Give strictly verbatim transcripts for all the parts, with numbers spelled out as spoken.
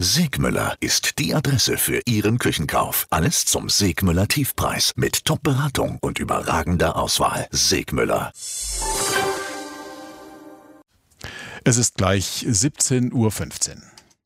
Segmüller ist die Adresse für Ihren Küchenkauf. Alles zum Segmüller Tiefpreis mit Top-Beratung und überragender Auswahl. Segmüller. Es ist gleich siebzehn Uhr fünfzehn.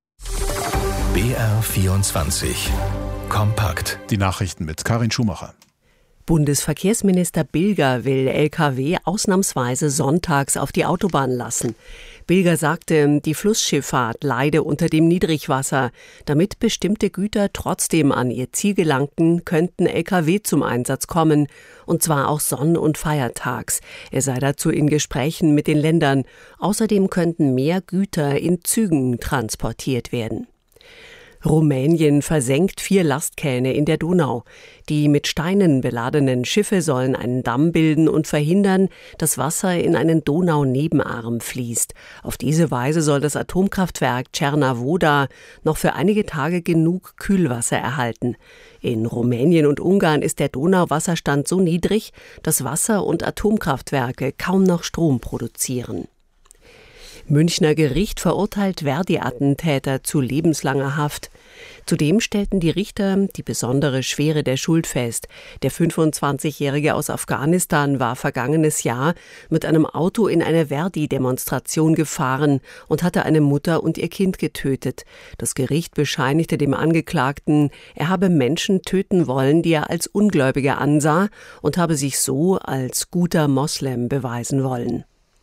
B R vierundzwanzig. Kompakt. Die Nachrichten mit Karin Schumacher. Bundesverkehrsminister Bilger will L K W ausnahmsweise sonntags auf die Autobahn lassen. Bilger sagte, die Flussschifffahrt leide unter dem Niedrigwasser. Damit bestimmte Güter trotzdem an ihr Ziel gelangten, könnten L K W zum Einsatz kommen, und zwar auch sonn- und feiertags. Er sei dazu in Gesprächen mit den Ländern. Außerdem könnten mehr Güter in Zügen transportiert werden. Rumänien versenkt vier Lastkähne in der Donau. Die mit Steinen beladenen Schiffe sollen einen Damm bilden und verhindern, dass Wasser in einen Donaunebenarm fließt. Auf diese Weise soll das Atomkraftwerk Cernavoda noch für einige Tage genug Kühlwasser erhalten. In Rumänien und Ungarn ist der Donauwasserstand so niedrig, dass Wasser- und Atomkraftwerke kaum noch Strom produzieren. Münchner Gericht verurteilt Verdi-Attentäter zu lebenslanger Haft. Zudem stellten die Richter die besondere Schwere der Schuld fest. Der fünfundzwanzigjährige aus Afghanistan war vergangenes Jahr mit einem Auto in eine Verdi-Demonstration gefahren und hatte eine Mutter und ihr Kind getötet. Das Gericht bescheinigte dem Angeklagten, er habe Menschen töten wollen, die er als Ungläubige ansah, und habe sich so als guter Moslem beweisen wollen.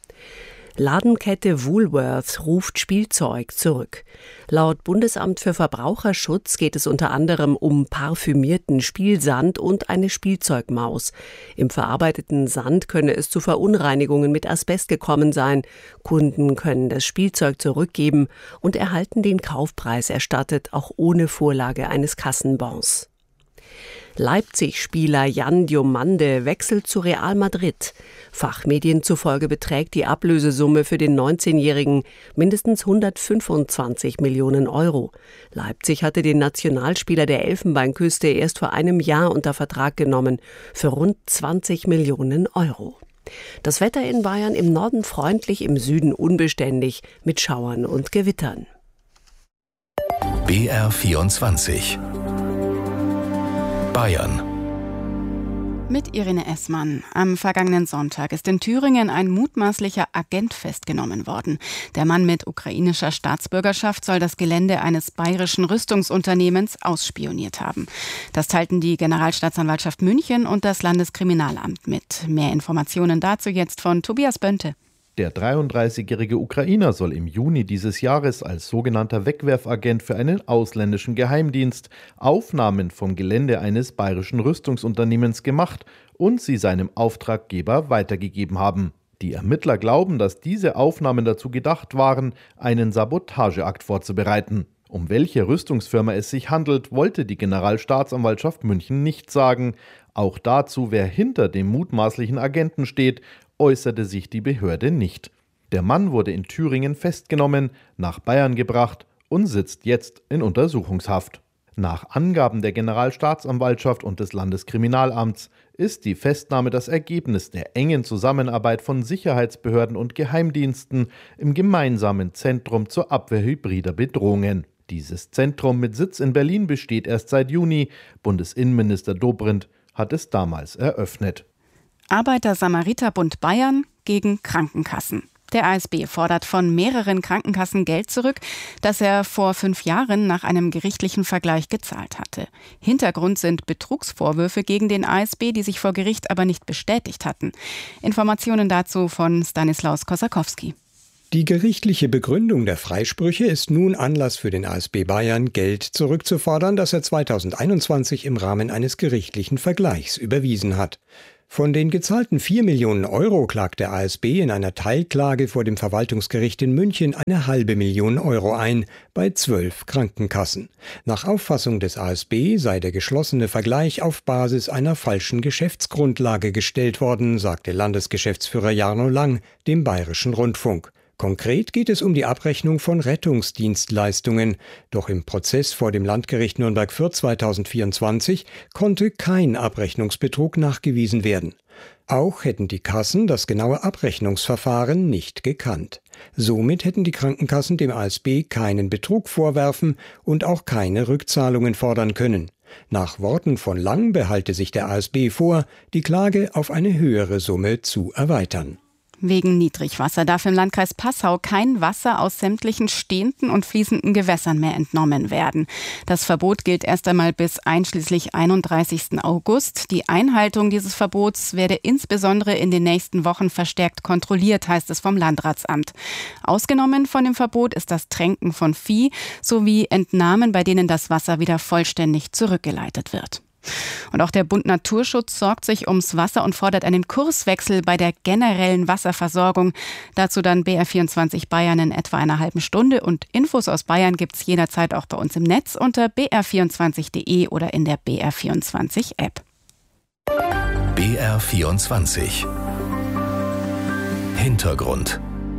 Ladenkette Woolworth ruft Spielzeug zurück. Laut Bundesamt für Verbraucherschutz geht es unter anderem um parfümierten Spielsand und eine Spielzeugmaus. Im verarbeiteten Sand könne es zu Verunreinigungen mit Asbest gekommen sein. Kunden können das Spielzeug zurückgeben und erhalten den Kaufpreis erstattet, auch ohne Vorlage eines Kassenbons. Leipzig-Spieler Jan Diomande wechselt zu Real Madrid. Fachmedien zufolge beträgt die Ablösesumme für den neunzehnjährigen mindestens hundertfünfundzwanzig Millionen Euro. Leipzig hatte den Nationalspieler der Elfenbeinküste erst vor einem Jahr unter Vertrag genommen für rund zwanzig Millionen Euro. Das Wetter in Bayern: im Norden freundlich, im Süden unbeständig mit Schauern und Gewittern. B R vierundzwanzig. Bayern. Mit Irene Essmann. Am vergangenen Sonntag ist in Thüringen ein mutmaßlicher Agent festgenommen worden. Der Mann mit ukrainischer Staatsbürgerschaft soll das Gelände eines bayerischen Rüstungsunternehmens ausspioniert haben. Das teilten die Generalstaatsanwaltschaft München und das Landeskriminalamt mit. Mehr Informationen dazu jetzt von Tobias Bönte. Der dreiunddreißigjährige Ukrainer soll im Juni dieses Jahres als sogenannter Wegwerfagent für einen ausländischen Geheimdienst Aufnahmen vom Gelände eines bayerischen Rüstungsunternehmens gemacht und sie seinem Auftraggeber weitergegeben haben. Die Ermittler glauben, dass diese Aufnahmen dazu gedacht waren, einen Sabotageakt vorzubereiten. Um welche Rüstungsfirma es sich handelt, wollte die Generalstaatsanwaltschaft München nicht sagen. Auch dazu, wer hinter dem mutmaßlichen Agenten steht, äußerte sich die Behörde nicht. Der Mann wurde in Thüringen festgenommen, nach Bayern gebracht und sitzt jetzt in Untersuchungshaft. Nach Angaben der Generalstaatsanwaltschaft und des Landeskriminalamts ist die Festnahme das Ergebnis der engen Zusammenarbeit von Sicherheitsbehörden und Geheimdiensten im gemeinsamen Zentrum zur Abwehr hybrider Bedrohungen. Dieses Zentrum mit Sitz in Berlin besteht erst seit Juni. Bundesinnenminister Dobrindt hat es damals eröffnet. Arbeiter-Samariter-Bund Bayern gegen Krankenkassen. Der A S B fordert von mehreren Krankenkassen Geld zurück, das er vor fünf Jahren nach einem gerichtlichen Vergleich gezahlt hatte. Hintergrund sind Betrugsvorwürfe gegen den A S B, die sich vor Gericht aber nicht bestätigt hatten. Informationen dazu von Stanislaus Kosakowski. Die gerichtliche Begründung der Freisprüche ist nun Anlass für den A S B Bayern, Geld zurückzufordern, das er zweitausendeinundzwanzig im Rahmen eines gerichtlichen Vergleichs überwiesen hat. Von den gezahlten vier Millionen Euro klagt der A S B in einer Teilklage vor dem Verwaltungsgericht in München eine halbe Million Euro ein, bei zwölf Krankenkassen. Nach Auffassung des A S B sei der geschlossene Vergleich auf Basis einer falschen Geschäftsgrundlage gestellt worden, sagte Landesgeschäftsführer Jarno Lang dem Bayerischen Rundfunk. Konkret geht es um die Abrechnung von Rettungsdienstleistungen. Doch im Prozess vor dem Landgericht Nürnberg-Fürth zweitausendvierundzwanzig konnte kein Abrechnungsbetrug nachgewiesen werden. Auch hätten die Kassen das genaue Abrechnungsverfahren nicht gekannt. Somit hätten die Krankenkassen dem A S B keinen Betrug vorwerfen und auch keine Rückzahlungen fordern können. Nach Worten von Lang behalte sich der A S B vor, die Klage auf eine höhere Summe zu erweitern. Wegen Niedrigwasser darf im Landkreis Passau kein Wasser aus sämtlichen stehenden und fließenden Gewässern mehr entnommen werden. Das Verbot gilt erst einmal bis einschließlich einunddreißigsten August. Die Einhaltung dieses Verbots werde insbesondere in den nächsten Wochen verstärkt kontrolliert, heißt es vom Landratsamt. Ausgenommen von dem Verbot ist das Tränken von Vieh sowie Entnahmen, bei denen das Wasser wieder vollständig zurückgeleitet wird. Und auch der Bund Naturschutz sorgt sich ums Wasser und fordert einen Kurswechsel bei der generellen Wasserversorgung. Dazu dann B R vierundzwanzig Bayern in etwa einer halben Stunde. Und Infos aus Bayern gibt's jederzeit auch bei uns im Netz unter b r vierundzwanzig punkt d e oder in der B R vierundzwanzig App. B R vierundzwanzig Hintergrund.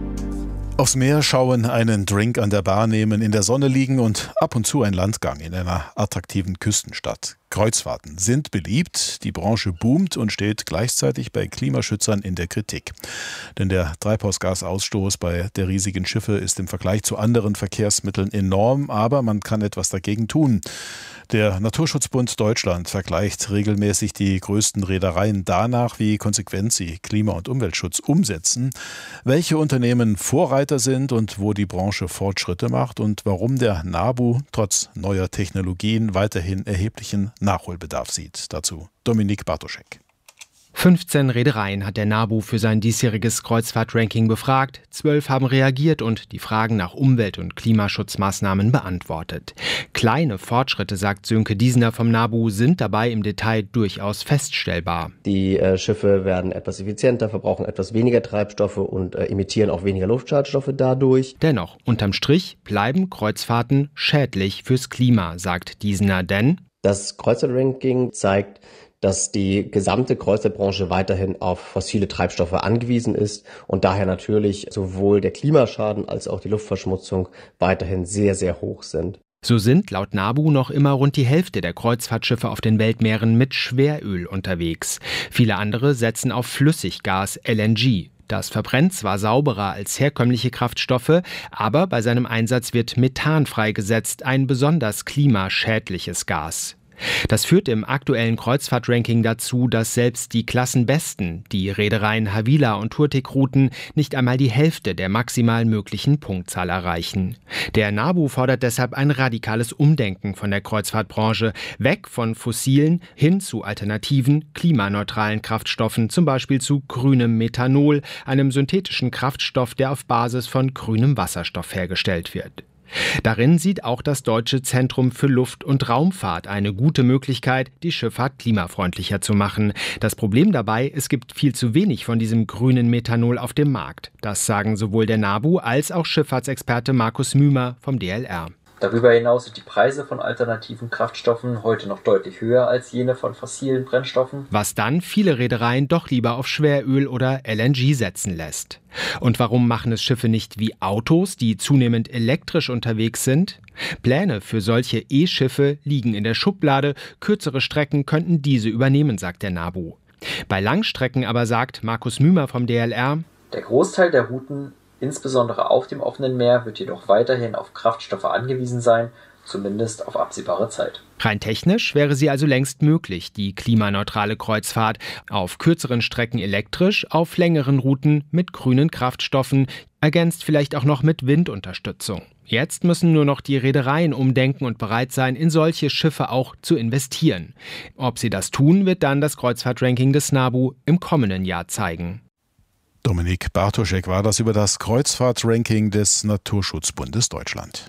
Aufs Meer schauen, einen Drink an der Bar nehmen, in der Sonne liegen und ab und zu ein Landgang in einer attraktiven Küstenstadt. Kreuzfahrten sind beliebt, die Branche boomt und steht gleichzeitig bei Klimaschützern in der Kritik. Denn der Treibhausgasausstoß bei der riesigen Schiffe ist im Vergleich zu anderen Verkehrsmitteln enorm, aber man kann etwas dagegen tun. Der Naturschutzbund Deutschland vergleicht regelmäßig die größten Reedereien danach, wie konsequent sie Klima- und Umweltschutz umsetzen, welche Unternehmen Vorreiter sind und wo die Branche Fortschritte macht und warum der NABU trotz neuer Technologien weiterhin erheblichen Nachholbedarf sieht. Dazu Dominik Bartoschek. fünfzehn Reedereien hat der NABU für sein diesjähriges Kreuzfahrt-Ranking befragt. Zwölf haben reagiert und die Fragen nach Umwelt- und Klimaschutzmaßnahmen beantwortet. Kleine Fortschritte, sagt Sönke Diesner vom NABU, sind dabei im Detail durchaus feststellbar. Die äh, Schiffe werden etwas effizienter, verbrauchen etwas weniger Treibstoffe und äh, emittieren auch weniger Luftschadstoffe dadurch. Dennoch, unterm Strich bleiben Kreuzfahrten schädlich fürs Klima, sagt Diesner, denn das Kreuzfahrt-Ranking zeigt, dass die gesamte Kreuzfahrtbranche weiterhin auf fossile Treibstoffe angewiesen ist und daher natürlich sowohl der Klimaschaden als auch die Luftverschmutzung weiterhin sehr, sehr hoch sind. So sind laut NABU noch immer rund die Hälfte der Kreuzfahrtschiffe auf den Weltmeeren mit Schweröl unterwegs. Viele andere setzen auf Flüssiggas L N G. Das verbrennt zwar sauberer als herkömmliche Kraftstoffe, aber bei seinem Einsatz wird Methan freigesetzt, ein besonders klimaschädliches Gas. Das führt im aktuellen Kreuzfahrt-Ranking dazu, dass selbst die Klassenbesten, die Reedereien Havila und Hurtigruten, nicht einmal die Hälfte der maximal möglichen Punktzahl erreichen. Der NABU fordert deshalb ein radikales Umdenken von der Kreuzfahrtbranche, weg von fossilen hin zu alternativen, klimaneutralen Kraftstoffen, zum Beispiel zu grünem Methanol, einem synthetischen Kraftstoff, der auf Basis von grünem Wasserstoff hergestellt wird. Darin sieht auch das Deutsche Zentrum für Luft- und Raumfahrt eine gute Möglichkeit, die Schifffahrt klimafreundlicher zu machen. Das Problem dabei, es gibt viel zu wenig von diesem grünen Methanol auf dem Markt. Das sagen sowohl der NABU als auch Schifffahrtsexperte Markus Mümer vom D L R. Darüber hinaus sind die Preise von alternativen Kraftstoffen heute noch deutlich höher als jene von fossilen Brennstoffen. Was dann viele Reedereien doch lieber auf Schweröl oder L N G setzen lässt. Und warum machen es Schiffe nicht wie Autos, die zunehmend elektrisch unterwegs sind? Pläne für solche E-Schiffe liegen in der Schublade. Kürzere Strecken könnten diese übernehmen, sagt der NABU. Bei Langstrecken aber, sagt Markus Mümer vom D L R, der Großteil der Routen, insbesondere auf dem offenen Meer, wird jedoch weiterhin auf Kraftstoffe angewiesen sein, zumindest auf absehbare Zeit. Rein technisch wäre sie also längst möglich, die klimaneutrale Kreuzfahrt. Auf kürzeren Strecken elektrisch, auf längeren Routen mit grünen Kraftstoffen, ergänzt vielleicht auch noch mit Windunterstützung. Jetzt müssen nur noch die Reedereien umdenken und bereit sein, in solche Schiffe auch zu investieren. Ob sie das tun, wird dann das Kreuzfahrt-Ranking des NABU im kommenden Jahr zeigen. Dominik Bartoschek war das über das Kreuzfahrt-Ranking des Naturschutzbundes Deutschland.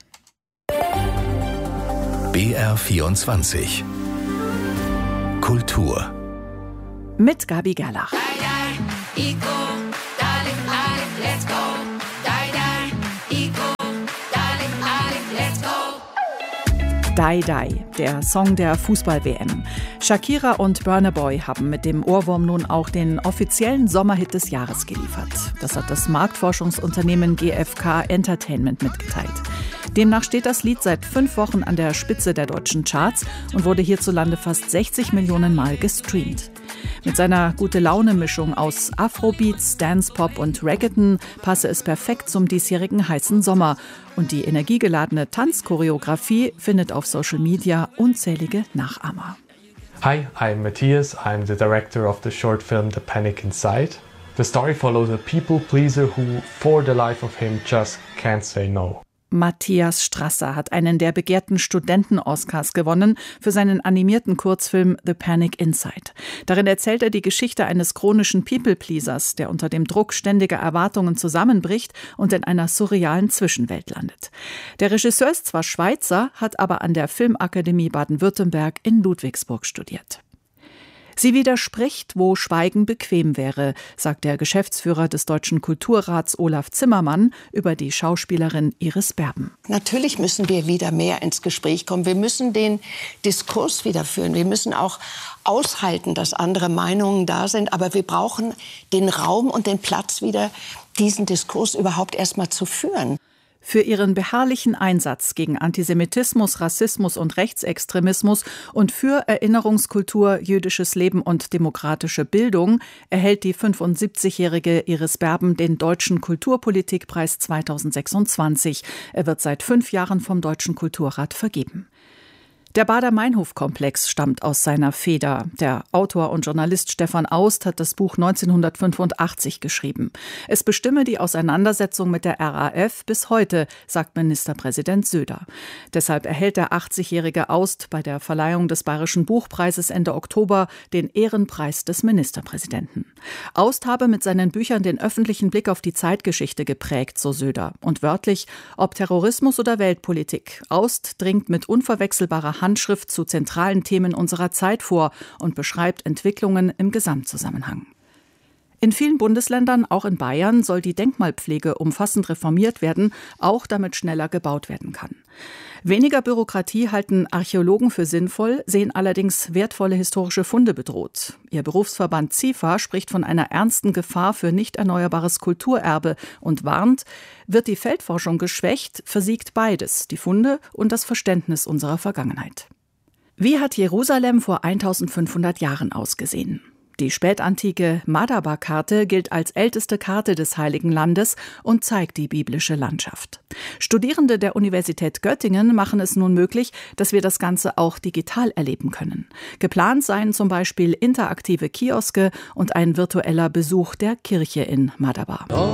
B R vierundzwanzig Kultur mit Gabi Gerlach. Die Die, der Song der Fußball-W M. Shakira und Burna Boy haben mit dem Ohrwurm nun auch den offiziellen Sommerhit des Jahres geliefert. Das hat das Marktforschungsunternehmen G F K Entertainment mitgeteilt. Demnach steht das Lied seit fünf Wochen an der Spitze der deutschen Charts und wurde hierzulande fast sechzig Millionen Mal gestreamt. Mit seiner Gute-Laune-Mischung aus Afrobeats, Dance-Pop und Reggaeton passe es perfekt zum diesjährigen heißen Sommer. Und die energiegeladene Tanzchoreografie findet auf Social Media unzählige Nachahmer. Hi, I'm Matthias. I'm the director of the short film The Panic Inside. The story follows a people pleaser who, for the life of him, just can't say no. Matthias Strasser hat einen der begehrten Studenten-Oscars gewonnen für seinen animierten Kurzfilm The Panic Inside. Darin erzählt er die Geschichte eines chronischen People-Pleasers, der unter dem Druck ständiger Erwartungen zusammenbricht und in einer surrealen Zwischenwelt landet. Der Regisseur ist zwar Schweizer, hat aber an der Filmakademie Baden-Württemberg in Ludwigsburg studiert. Sie widerspricht, wo Schweigen bequem wäre, sagt der Geschäftsführer des Deutschen Kulturrats Olaf Zimmermann über die Schauspielerin Iris Berben. Natürlich müssen wir wieder mehr ins Gespräch kommen. Wir müssen den Diskurs wieder führen. Wir müssen auch aushalten, dass andere Meinungen da sind. Aber wir brauchen den Raum und den Platz wieder, diesen Diskurs überhaupt erst mal zu führen. Für ihren beharrlichen Einsatz gegen Antisemitismus, Rassismus und Rechtsextremismus und für Erinnerungskultur, jüdisches Leben und demokratische Bildung erhält die fünfundsiebzigjährige Iris Berben den Deutschen Kulturpolitikpreis zweitausendsechsundzwanzig. Er wird seit fünf Jahren vom Deutschen Kulturrat vergeben. Der Baader-Meinhof-Komplex stammt aus seiner Feder. Der Autor und Journalist Stefan Aust hat das Buch neunzehnhundertfünfundachtzig geschrieben. Es bestimme die Auseinandersetzung mit der R A F bis heute, sagt Ministerpräsident Söder. Deshalb erhält der achtzigjährige Aust bei der Verleihung des Bayerischen Buchpreises Ende Oktober den Ehrenpreis des Ministerpräsidenten. Aust habe mit seinen Büchern den öffentlichen Blick auf die Zeitgeschichte geprägt, so Söder. Und wörtlich, ob Terrorismus oder Weltpolitik. Aust dringt mit unverwechselbarer Handschrift zu zentralen Themen unserer Zeit vor und beschreibt Entwicklungen im Gesamtzusammenhang. In vielen Bundesländern, auch in Bayern, soll die Denkmalpflege umfassend reformiert werden, auch damit schneller gebaut werden kann. Weniger Bürokratie halten Archäologen für sinnvoll, sehen allerdings wertvolle historische Funde bedroht. Ihr Berufsverband Z I F A spricht von einer ernsten Gefahr für nicht erneuerbares Kulturerbe und warnt, wird die Feldforschung geschwächt, versiegt beides, die Funde und das Verständnis unserer Vergangenheit. Wie hat Jerusalem vor eintausendfünfhundert Jahren ausgesehen? Die spätantike Madaba-Karte gilt als älteste Karte des Heiligen Landes und zeigt die biblische Landschaft. Studierende der Universität Göttingen machen es nun möglich, dass wir das Ganze auch digital erleben können. Geplant seien zum Beispiel interaktive Kioske und ein virtueller Besuch der Kirche in Madaba.